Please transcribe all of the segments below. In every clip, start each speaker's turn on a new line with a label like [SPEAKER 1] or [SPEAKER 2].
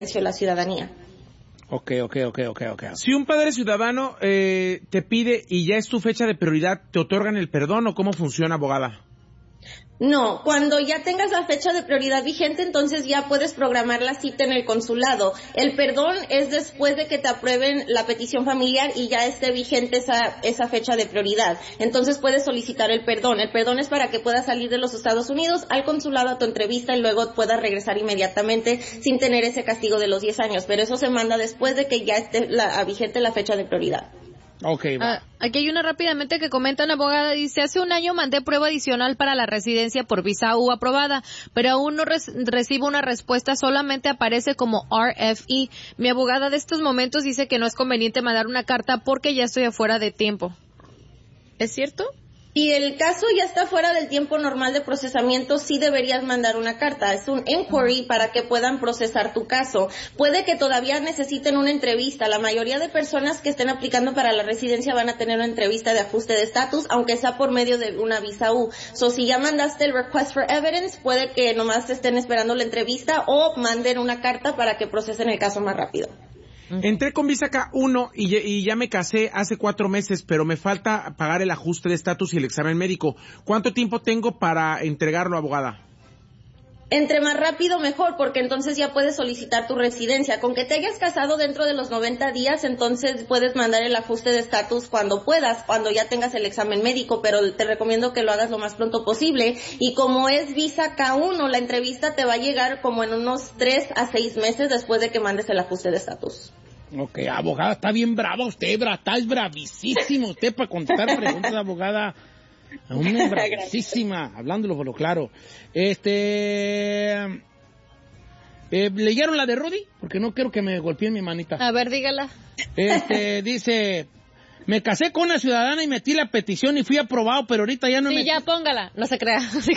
[SPEAKER 1] la ciudadanía.
[SPEAKER 2] Ok.
[SPEAKER 3] Si un padre ciudadano te pide y ya es tu fecha de prioridad, ¿te otorgan el perdón o cómo funciona, abogada?
[SPEAKER 1] No, cuando ya tengas la fecha de prioridad vigente, entonces ya puedes programar la cita en el consulado. El perdón es después de que te aprueben la petición familiar y ya esté vigente esa fecha de prioridad. Entonces puedes solicitar el perdón. El perdón es para que puedas salir de los Estados Unidos al consulado a tu entrevista y luego puedas regresar inmediatamente sin tener ese castigo de los 10 años. Pero eso se manda después de que ya esté vigente la fecha de prioridad.
[SPEAKER 2] Okay, va.
[SPEAKER 4] Aquí hay una rápidamente que comenta una abogada, dice, hace un año mandé prueba adicional para la residencia por visa U aprobada, pero aún no recibo una respuesta, solamente aparece como RFE. Mi abogada de estos momentos dice que no es conveniente mandar una carta porque ya estoy afuera de tiempo. ¿Es cierto?
[SPEAKER 1] Si el caso ya está fuera del tiempo normal de procesamiento, sí deberías mandar una carta. Es un inquiry para que puedan procesar tu caso. Puede que todavía necesiten una entrevista. La mayoría de personas que estén aplicando para la residencia van a tener una entrevista de ajuste de estatus, aunque sea por medio de una visa U. Si ya mandaste el request for evidence, puede que nomás estén esperando la entrevista o manden una carta para que procesen el caso más rápido.
[SPEAKER 3] Entré con visa K1 y ya me casé hace 4 meses, pero me falta pagar el ajuste de estatus y el examen médico. ¿Cuánto tiempo tengo para entregarlo, abogada?
[SPEAKER 1] Entre más rápido mejor, porque entonces ya puedes solicitar tu residencia. Con que te hayas casado dentro de los 90 días, entonces puedes mandar el ajuste de estatus cuando puedas, cuando ya tengas el examen médico, pero te recomiendo que lo hagas lo más pronto posible. Y como es visa K1, la entrevista te va a llegar como en unos 3 a 6 meses después de que mandes el ajuste de estatus.
[SPEAKER 2] Ok, abogada, está bien brava usted, está bravísima usted para contestar preguntas, abogada. Una bravísima, hablándolo por lo claro. ¿Leyeron la de Rudy? Porque no quiero que me golpeen mi manita.
[SPEAKER 4] A ver, dígala.
[SPEAKER 2] Dice... Me casé con una ciudadana y metí la petición y fui aprobado, pero ahorita ya no
[SPEAKER 4] sí, ya póngala, no se crea.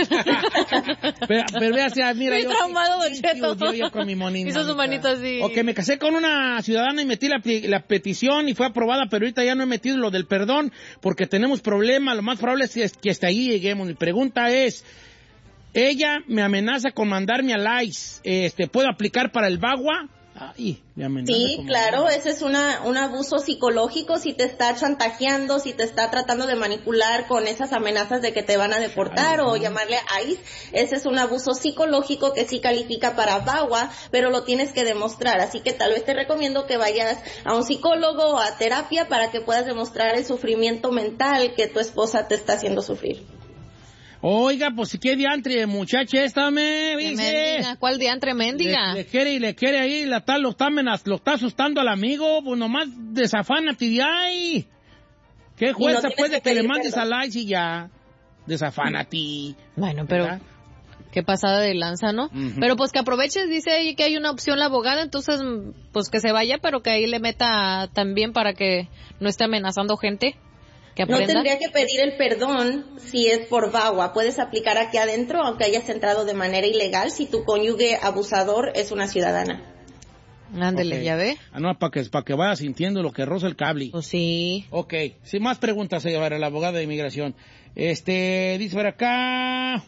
[SPEAKER 2] pero vea, mira,
[SPEAKER 4] estoy traumado, Don Cheto.
[SPEAKER 2] Yo con mi monita.
[SPEAKER 4] Hizo su manito así.
[SPEAKER 2] Ok, me casé con una ciudadana y metí la petición y fue aprobada, pero ahorita ya no he metido lo del perdón porque tenemos problemas. Lo más probable es que hasta ahí lleguemos. Mi pregunta es, ella me amenaza con mandarme al ICE. ¿Puedo aplicar para el VAWA? Sí,
[SPEAKER 1] claro, ese es un abuso psicológico, si te está chantajeando, si te está tratando de manipular con esas amenazas de que te van a deportar o llamarle a ICE, ese es un abuso psicológico que sí califica para VAWA, pero lo tienes que demostrar, así que tal vez te recomiendo que vayas a un psicólogo o a terapia para que puedas demostrar el sufrimiento mental que tu esposa te está haciendo sufrir.
[SPEAKER 2] Oiga, pues si qué diantre, muchacha, esta me dice.
[SPEAKER 4] ¿Cuál diantre mendiga?
[SPEAKER 2] Le quiere ahí, lo está asustando al amigo, pues nomás desafánate de ahí. ¿Qué jueza puede que le mandes al ICE y ya? Desafánate.
[SPEAKER 4] Bueno, pero... ¿verdad? Qué pasada de lanza, ¿no? Uh-huh. Pero pues que aproveches, dice ahí que hay una opción la abogada, entonces pues que se vaya, pero que ahí le meta también para que no esté amenazando gente.
[SPEAKER 1] No tendría que pedir el perdón si es por VAWA. Puedes aplicar aquí adentro, aunque hayas entrado de manera ilegal, si tu cónyuge abusador es una ciudadana.
[SPEAKER 4] Ándele, okay. ¿Ya ve?
[SPEAKER 2] No, para que vayas sintiendo lo que roza el cable.
[SPEAKER 4] Pues sí.
[SPEAKER 2] Ok, sin más preguntas, para la abogada de inmigración. Dice por acá...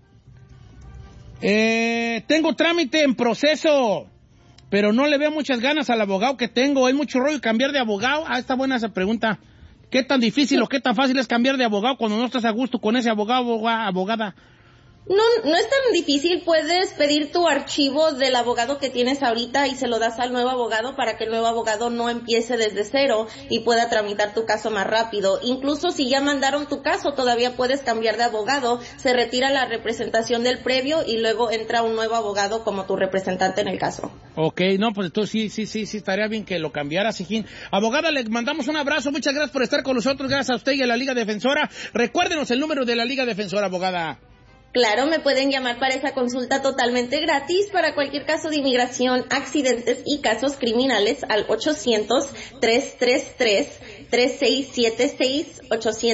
[SPEAKER 2] tengo trámite en proceso, pero no le veo muchas ganas al abogado que tengo. ¿Es mucho rollo cambiar de abogado? Está buena esa pregunta. ¿Qué tan difícil o qué tan fácil es cambiar de abogado cuando no estás a gusto con ese abogada?
[SPEAKER 1] No es tan difícil. Puedes pedir tu archivo del abogado que tienes ahorita y se lo das al nuevo abogado para que el nuevo abogado no empiece desde cero y pueda tramitar tu caso más rápido. Incluso si ya mandaron tu caso, todavía puedes cambiar de abogado. Se retira la representación del previo y luego entra un nuevo abogado como tu representante en el caso.
[SPEAKER 2] Ok, no, pues entonces sí, estaría bien que lo cambiara, Sijín. Abogada, le mandamos un abrazo. Muchas gracias por estar con nosotros. Gracias a usted y a la Liga Defensora. Recuérdenos el número de la Liga Defensora, abogada.
[SPEAKER 1] Claro, me pueden llamar para esa consulta totalmente gratis para cualquier caso de inmigración, accidentes y casos criminales al 800-333-3676,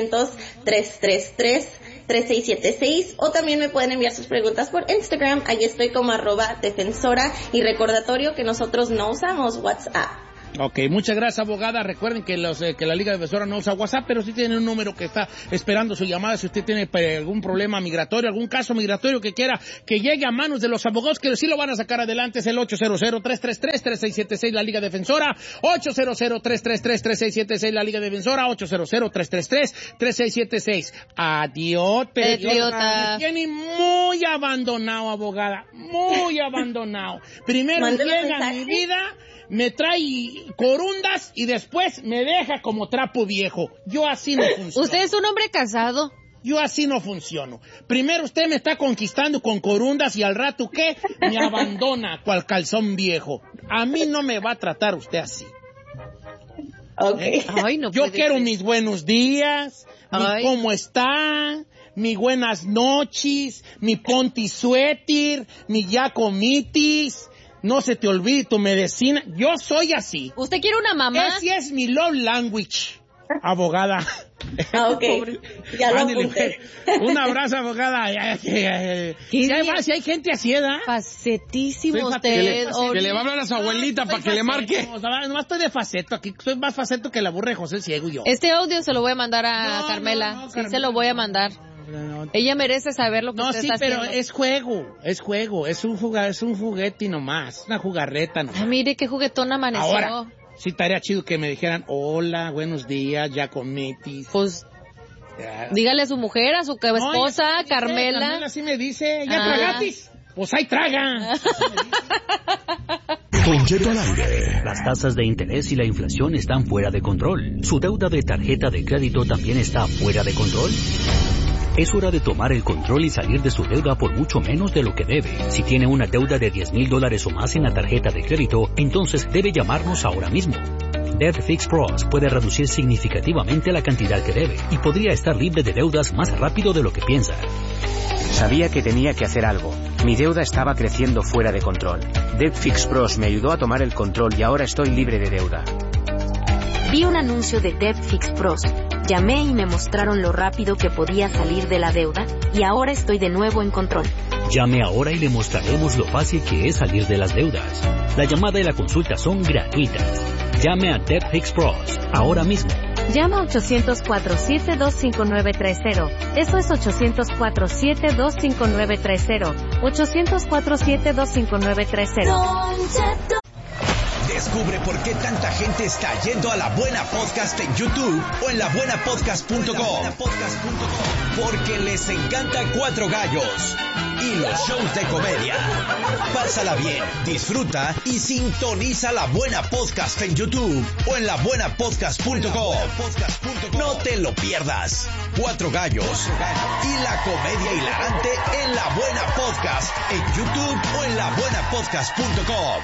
[SPEAKER 1] 800-333-3676, o también me pueden enviar sus preguntas por Instagram, ahí estoy como @defensora, y recordatorio que nosotros no usamos WhatsApp.
[SPEAKER 2] Ok, muchas gracias, abogada. Recuerden que que la Liga Defensora no usa WhatsApp, pero sí tiene un número que está esperando su llamada. Si usted tiene algún problema migratorio, algún caso migratorio que quiera que llegue a manos de los abogados que sí lo van a sacar adelante, es el 800-333-3676, la Liga Defensora. 800-333-3676, la Liga Defensora. 800-333-3676. Adiós,
[SPEAKER 4] Patriota.
[SPEAKER 2] Me tiene muy abandonado, abogada. Muy abandonado. Primero llega a mi vida, me trae corundas y después me deja como trapo viejo. Yo así no funciono.
[SPEAKER 4] ¿Usted es un hombre casado?
[SPEAKER 2] Yo así no funciono. Primero usted me está conquistando con corundas y al rato, ¿qué? Me abandona cual calzón viejo. A mí no me va a tratar usted así.
[SPEAKER 1] Okay.
[SPEAKER 4] Ay, no
[SPEAKER 2] Yo
[SPEAKER 4] puede
[SPEAKER 2] quiero
[SPEAKER 4] ser.
[SPEAKER 2] mis buenos días, mi cómo está, mi buenas noches, mi ponti suéter, mi ya comitis. No se te olvide tu medicina. Yo soy así.
[SPEAKER 4] ¿Usted quiere una mamá?
[SPEAKER 2] Ese es mi love language, abogada.
[SPEAKER 1] Ok, ya lo
[SPEAKER 2] Ándale,
[SPEAKER 1] apunté.
[SPEAKER 2] un abrazo, abogada. Si hay gente así, ¿verdad?
[SPEAKER 4] Facetísimo
[SPEAKER 2] Soy
[SPEAKER 4] usted.
[SPEAKER 3] Que le va a hablar a su abuelita para que le marque.
[SPEAKER 2] No estoy de faceto aquí. Soy más faceto que la burra de José Ciego y yo.
[SPEAKER 4] Este audio se lo voy a mandar a
[SPEAKER 2] No,
[SPEAKER 4] Carmela.
[SPEAKER 2] no,
[SPEAKER 4] Sí,
[SPEAKER 2] Carmela,
[SPEAKER 4] se lo voy a mandar.
[SPEAKER 2] No,
[SPEAKER 4] Ella merece saber lo que usted
[SPEAKER 2] sí,
[SPEAKER 4] está
[SPEAKER 2] pero
[SPEAKER 4] haciendo.
[SPEAKER 2] es juego. Es un juguete y nomás. Una jugarreta nomás.
[SPEAKER 4] Ah, mire qué juguetón amaneció.
[SPEAKER 2] Ahora, sí estaría chido que me dijeran, hola, buenos días, ya comitis.
[SPEAKER 4] Pues,
[SPEAKER 2] Ya.
[SPEAKER 4] dígale a su mujer, a su esposa,
[SPEAKER 2] No, ella sí me dice,
[SPEAKER 4] Carmela.
[SPEAKER 2] Carmela sí me dice, ¿ya
[SPEAKER 4] Ah.
[SPEAKER 2] tragatis? Pues ahí traga.
[SPEAKER 5] Don Cheto al aire.
[SPEAKER 6] Las tasas de interés y la inflación están fuera de control. ¿Su deuda de tarjeta de crédito también está fuera de control? Es hora de tomar el control y salir de su deuda por mucho menos de lo que debe. Si tiene una deuda de $10,000 o más en la tarjeta de crédito, entonces debe llamarnos ahora mismo. Debt Fix Pros puede reducir significativamente la cantidad que debe y podría estar libre de deudas más rápido de lo que piensa.
[SPEAKER 7] Sabía que tenía que hacer algo. Mi deuda estaba creciendo fuera de control. Debt Fix Pros me ayudó a tomar el control y ahora estoy libre de deuda.
[SPEAKER 8] Vi un anuncio de Debt Fix Pros. Llamé y me mostraron lo rápido que podía salir de la deuda y ahora estoy de nuevo en control.
[SPEAKER 6] Llame ahora y le mostraremos lo fácil que es salir de las deudas. La llamada y la consulta son gratuitas. Llame a Debt Fix Pros ahora mismo.
[SPEAKER 8] Llama a 800-472-5930. Eso es 800-472-5930. 800-472-5930.
[SPEAKER 5] Descubre por qué tanta gente está yendo a La Buena Podcast en YouTube o en labuenapodcast.com. Porque les encanta Cuatro Gallos y los shows de comedia. Pásala bien, disfruta y sintoniza La Buena Podcast en YouTube o en labuenapodcast.com. No te lo pierdas. Cuatro Gallos y la comedia hilarante en La Buena Podcast en YouTube o en labuenapodcast.com.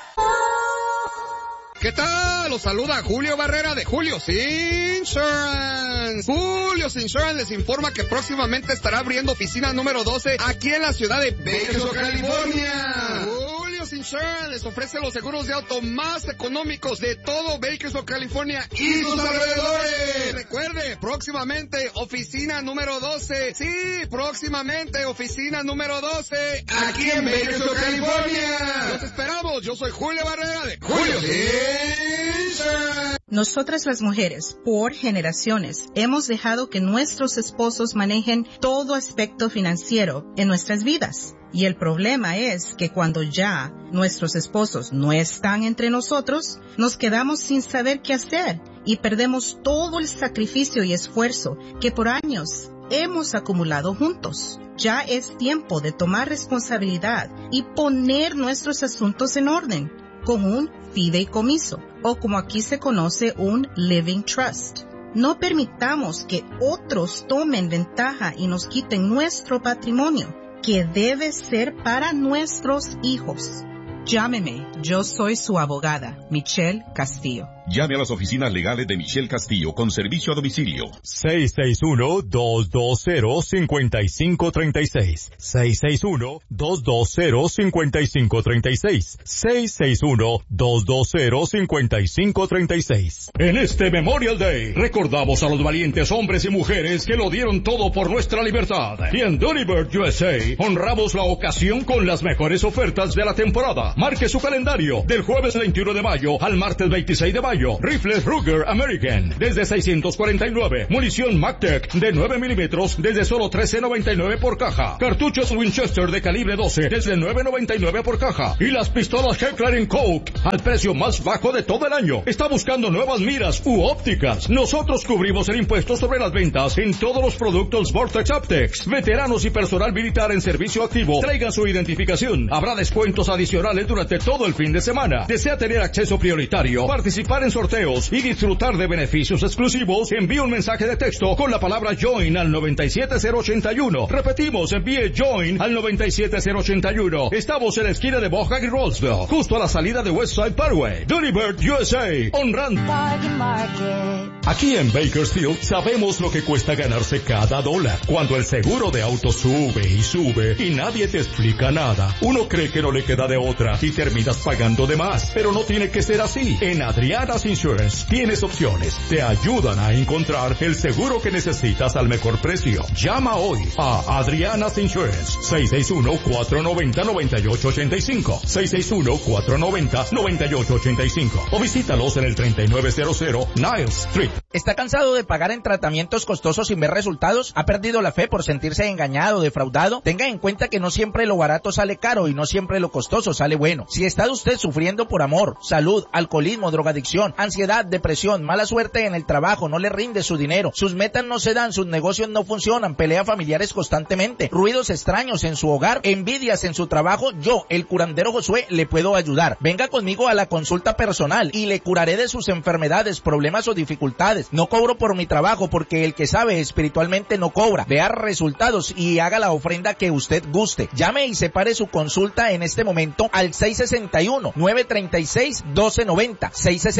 [SPEAKER 9] ¿Qué tal? Los saluda Julio Barrera de Julio's Insurance. Julio's Insurance les informa que próximamente estará abriendo oficina número 12 aquí en la ciudad de Bakersfield, California. Julio's Insurance les ofrece los seguros de auto más económicos de todo Bakersfield, California y sus alrededores. Recuerde, próximamente oficina número 12. Sí, próximamente oficina número 12 aquí en Bakersfield, California. Los esperamos. Yo soy Julio Barrera de Julio's Insurance.
[SPEAKER 10] Nosotras las mujeres, por generaciones, hemos dejado que nuestros esposos manejen todo aspecto financiero en nuestras vidas. Y el problema es que cuando ya nuestros esposos no están entre nosotros, nos quedamos sin saber qué hacer y perdemos todo el sacrificio y esfuerzo que por años hemos acumulado juntos. Ya es tiempo de tomar responsabilidad y poner nuestros asuntos en orden con un fideicomiso, o como aquí se conoce, un living trust. No permitamos que otros tomen ventaja y nos quiten nuestro patrimonio, que debe ser para nuestros hijos. Llámeme, yo soy su abogada, Michelle Castillo.
[SPEAKER 11] Llame a las oficinas legales de Michelle Castillo con servicio a domicilio.
[SPEAKER 12] 661-220-5536. 661-220-5536. 661-220-5536.
[SPEAKER 13] En este Memorial Day, recordamos a los valientes hombres y mujeres que lo dieron todo por nuestra libertad. Y en Dunibird USA, honramos la ocasión con las mejores ofertas de la temporada. Marque su calendario. Del jueves 21 de mayo al martes 26 de mayo. Rifles Ruger American desde 649. Munición MacTech de 9 milímetros desde solo $13.99 por caja. Cartuchos Winchester de calibre 12 desde $9.99 por caja. Y las pistolas Heckler & Koch al precio más bajo de todo el año. ¿Está buscando nuevas miras u ópticas? Nosotros cubrimos el impuesto sobre las ventas en todos los productos Vortex Optics. Veteranos y personal militar en servicio activo, traigan su identificación. Habrá descuentos adicionales durante todo el fin de semana. ¿Desea tener acceso prioritario, participar en sorteos y disfrutar de beneficios exclusivos? Envíe un mensaje de texto con la palabra JOIN al 97081. Repetimos, envíe JOIN al 97081. Estamos en la esquina de Bohag y Rollsville, justo a la salida de Westside Parkway. Dunibird USA, honrando.
[SPEAKER 12] Aquí en Bakersfield sabemos lo que cuesta ganarse cada dólar. Cuando el seguro de auto sube y sube y nadie te explica nada, uno cree que no le queda de otra y terminas pagando de más. Pero no tiene que ser así. En Adriana's Insurance tienes opciones. Te ayudan a encontrar el seguro que necesitas al mejor precio. Llama hoy a Adriana's Insurance. 661-490-9885. 661-490-9885. O visítalos en el 3900 Niles Street.
[SPEAKER 14] ¿Está cansado de pagar en tratamientos costosos sin ver resultados? ¿Ha perdido la fe por sentirse engañado o defraudado? Tenga en cuenta que no siempre lo barato sale caro y no siempre lo costoso sale bueno. Si está usted sufriendo por amor, salud, alcoholismo, drogadicción, ansiedad, depresión, mala suerte en el trabajo, no le rinde su dinero, sus metas no se dan, sus negocios no funcionan, peleas familiares constantemente, ruidos extraños en su hogar, envidias en su trabajo, yo, el curandero Josué, le puedo ayudar. Venga conmigo a la consulta personal y le curaré de sus enfermedades, problemas o dificultades. No cobro por mi trabajo porque el que sabe espiritualmente no cobra. Vea resultados y haga la ofrenda que usted guste. Llame y separe su consulta en este momento al 661-936-1290.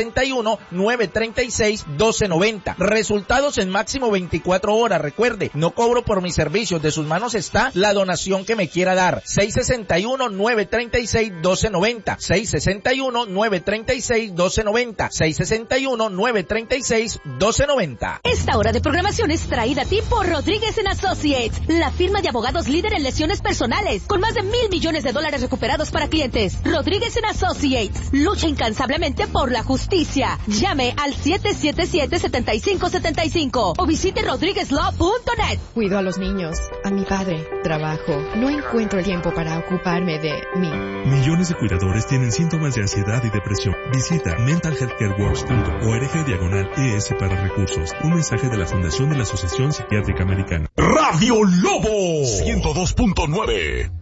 [SPEAKER 14] 661-936-1290. Resultados en máximo 24 horas. Recuerde, no cobro por mis servicios. De sus manos está la donación que me quiera dar. 661-936-1290. 661-936-1290. 661-936-1290.
[SPEAKER 15] Esta hora de programación es traída a ti por Rodríguez & Associates, la firma de abogados líder en lesiones personales, con más de $1,000 millones recuperados para clientes. Rodríguez & Associates lucha incansablemente por la justicia. Llame al 777-7575 o visite rodriguezlaw.net.
[SPEAKER 16] Cuido a los niños, a mi padre, trabajo. No encuentro tiempo para ocuparme de mí.
[SPEAKER 17] Millones de cuidadores tienen síntomas de ansiedad y depresión. Visita mentalhealthcareworks.org/ES para recursos. Un mensaje de la Fundación de la Asociación Psiquiátrica Americana.
[SPEAKER 12] Radio Lobo 102.9.